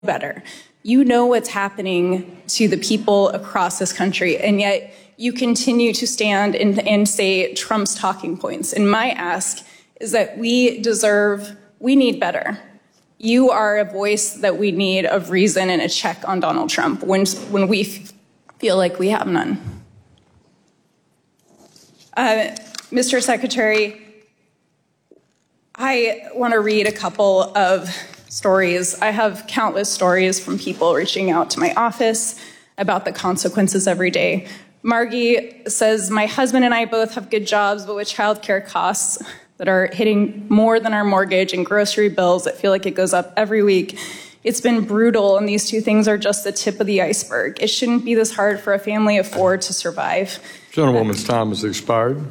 better. You know what's happening to the people across this country, and yet you continue to stand and say Trump's talking points. And my ask is that we need better. You are a voice that we need of reason and a check on Donald Trump when we feel like we have none. Mr. Secretary, I want to read a couple of stories. I have countless stories from people reaching out to my office about the consequences every day. Margie says, my husband and I both have good jobs, but with childcare costs that are hitting more than our mortgage and grocery bills that feel like it goes up every week, it's been brutal, and these two things are just the tip of the iceberg. It shouldn't be this hard for a family of four to survive. Gentlewoman's time has expired.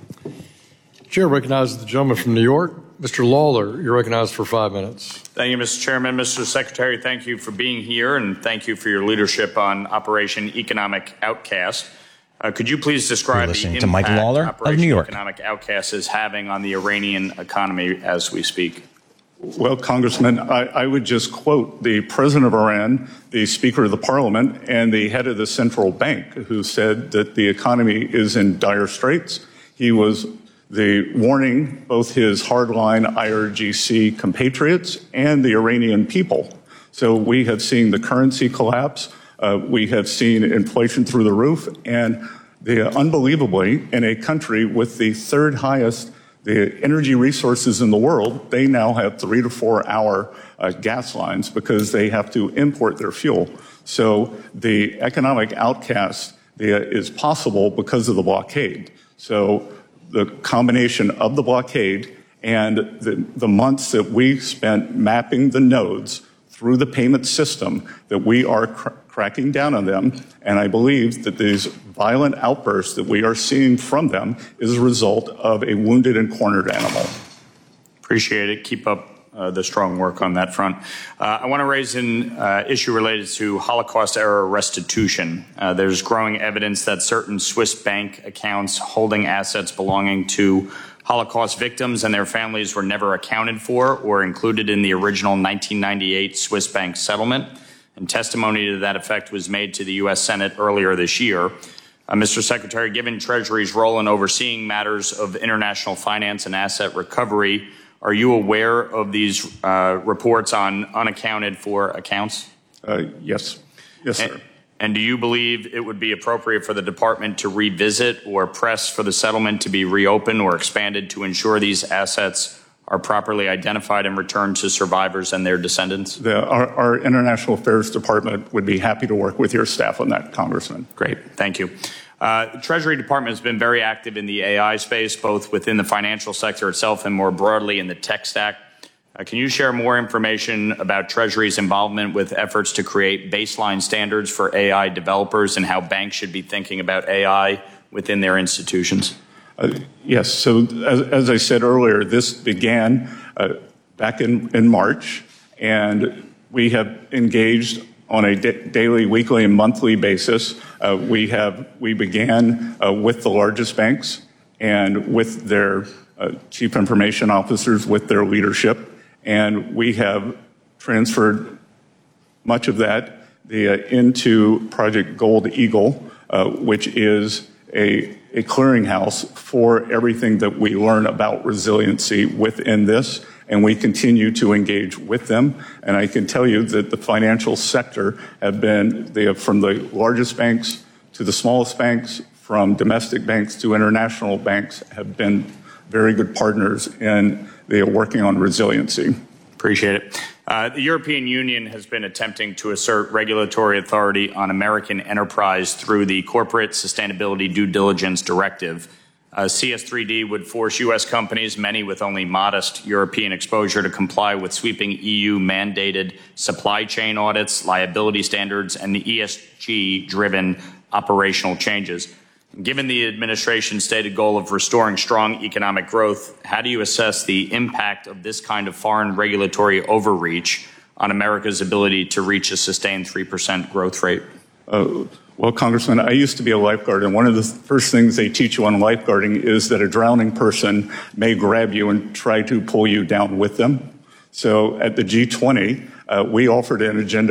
Chair recognizes the gentleman from New York. Mr. Lawler, you're recognized for 5 minutes. Thank you, Mr. Chairman. Mr. Secretary, thank you for being here, and thank you for your leadership on Operation Economic Outcast. Could you please describe the impact Mike Lawler Operation of New York. Economic Outcast is having on the Iranian economy as we speak? Well, Congressman, I would just quote the president of Iran, the Speaker of the Parliament, and the head of the central bank, who said that the economy is in dire straits. He was warning both his hardline IRGC compatriots and the Iranian people. So we have seen the currency collapse. We have seen inflation through the roof, and unbelievably, in a country with the third highest energy resources in the world, they now have 3 to 4 hour gas lines because they have to import their fuel. So the economic outcast is possible because of the blockade. So the combination of the blockade and the months that we spent mapping the nodes through the payment system, that we are cracking down on them. And I believe that these violent outbursts that we are seeing from them is a result of a wounded and cornered animal. Appreciate it. Keep up the strong work on that front. I want to raise an issue related to Holocaust-era restitution. There's growing evidence that certain Swiss bank accounts holding assets belonging to Holocaust victims and their families were never accounted for or included in the original 1998 Swiss bank settlement. And testimony to that effect was made to the U.S. Senate earlier this year. Mr. Secretary, given Treasury's role in overseeing matters of international finance and asset recovery, are you aware of these reports on unaccounted for accounts? Yes. Yes, sir. And do you believe it would be appropriate for the department to revisit or press for the settlement to be reopened or expanded to ensure these assets are properly identified and returned to survivors and their descendants? Our International Affairs Department would be happy to work with your staff on that, Congressman. Great. Thank you. The Treasury Department has been very active in the AI space, both within the financial sector itself and more broadly in the tech stack. Can you share more information about Treasury's involvement with efforts to create baseline standards for AI developers and how banks should be thinking about AI within their institutions? Yes. So as I said earlier, this began back in March, and we have engaged on a daily, weekly, and monthly basis. We began with the largest banks and with their chief information officers, with their leadership, and we have transferred much of that into Project Gold Eagle, which is a clearinghouse for everything that we learn about resiliency within this, and we continue to engage with them. And I can tell you that the financial sector from the largest banks to the smallest banks, from domestic banks to international banks, have been very good partners, and they are working on resiliency. Appreciate it. The European Union has been attempting to assert regulatory authority on American enterprise through the Corporate Sustainability Due Diligence Directive. CS3D would force U.S. companies, many with only modest European exposure, to comply with sweeping EU-mandated supply chain audits, liability standards, and the ESG-driven operational changes. Given the administration's stated goal of restoring strong economic growth, how do you assess the impact of this kind of foreign regulatory overreach on America's ability to reach a sustained 3% growth rate? Well, Congressman, I used to be a lifeguard, and one of the first things they teach you on lifeguarding is that a drowning person may grab you and try to pull you down with them. So at the G20, We offered an agenda